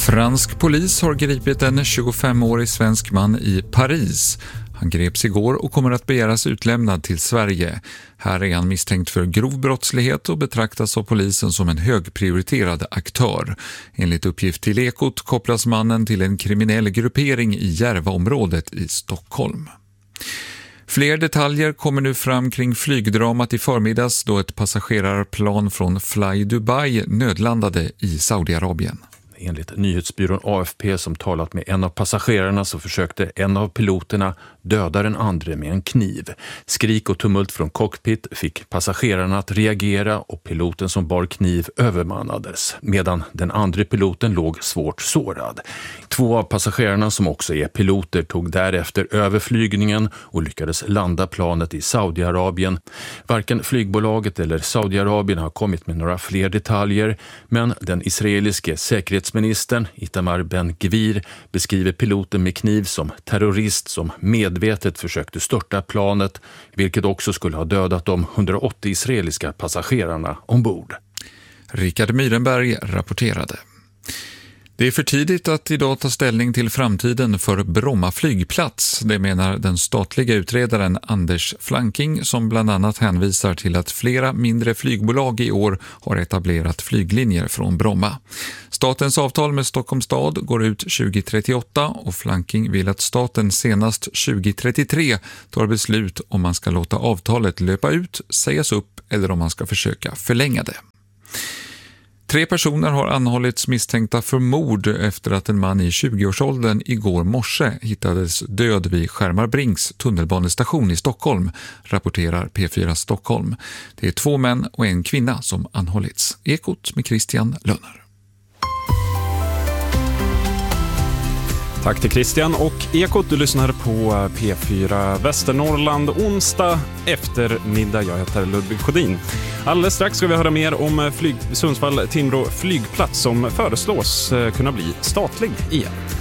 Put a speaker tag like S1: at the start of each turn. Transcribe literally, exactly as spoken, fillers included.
S1: Fransk polis har gripit en tjugofemårig svensk man i Paris. Han greps igår och kommer att begäras utlämnad till Sverige. Här är han misstänkt för grov brottslighet och betraktas av polisen som en högprioriterad aktör. Enligt uppgift till Ekot kopplas mannen till en kriminell gruppering i Järvaområdet i Stockholm. Fler detaljer kommer nu fram kring flygdramat i förmiddags då ett passagerarplan från Fly Dubai nödlandade i Saudiarabien.
S2: Enligt nyhetsbyrån A F P som talat med en av passagerarna så försökte en av piloterna döda den andra med en kniv. Skrik och tumult från cockpit fick passagerarna att reagera och piloten som bar kniv övermannades medan den andra piloten låg svårt sårad. Två av passagerarna som också är piloter tog därefter över flygningen och lyckades landa planet i Saudiarabien. Varken flygbolaget eller Saudiarabien har kommit med några fler detaljer, men den israeliske säkerhetsministern Itamar Ben-Gvir beskriver piloten med kniv som terrorist som medvetet försökte störta planet, vilket också skulle ha dödat de hundraåttio israeliska passagerarna ombord.
S1: Rickard Myrenberg rapporterade. Det är för tidigt att idag ta ställning till framtiden för Bromma flygplats, det menar den statliga utredaren Anders Flanking som bland annat hänvisar till att flera mindre flygbolag i år har etablerat flyglinjer från Bromma. Statens avtal med Stockholms stad går ut tjugo trettioåtta och Flanking vill att staten senast tjugo trettiotre tar beslut om man ska låta avtalet löpa ut, sägas upp eller om man ska försöka förlänga det. Tre personer har anhållits misstänkta för mord efter att en man i tjugoårsåldern igår morse hittades död vid Skärmarbrinks tunnelbanestation i Stockholm, rapporterar P fyra Stockholm. Det är två män och en kvinna som anhållits. Ekot med Christian Lönner.
S3: Tack till Christian och Ekot, du lyssnar på P fyra Västernorrland onsdag eftermiddag. Jag heter Ludvig Sjödin. Alldeles strax ska vi höra mer om flyg, Sundsvall Timrå flygplats som föreslås kunna bli statlig igen.